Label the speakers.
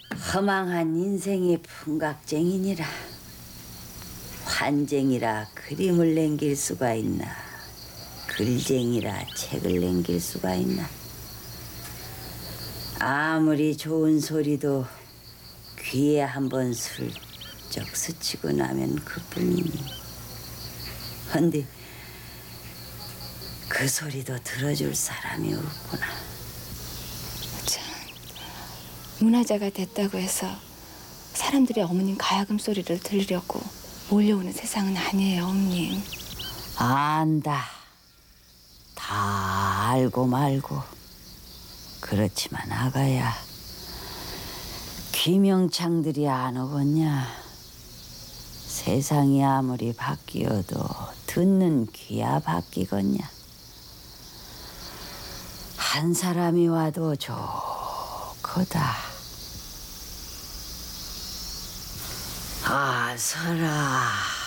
Speaker 1: 허망한 인생의 풍각쟁이니라. 환쟁이라 그림을 남길 수가 있나, 글쟁이라 책을 남길 수가 있나. 아무리 좋은 소리도 귀에 한번 슬쩍 스치고 나면 그뿐이니. 헌데 그 소리도 들어줄 사람이 없구나.
Speaker 2: 참, 문화자가 됐다고 해서 사람들이 어머님 가야금 소리를 들으려고 몰려오는 세상은 아니에요, 어머님.
Speaker 1: 안다. 다 알고 말고. 그렇지만 아가야, 귀명창들이 안 오겠냐. 세상이 아무리 바뀌어도 듣는 귀야 바뀌겠냐. 한 사람이 와도 좋거다. 아서라.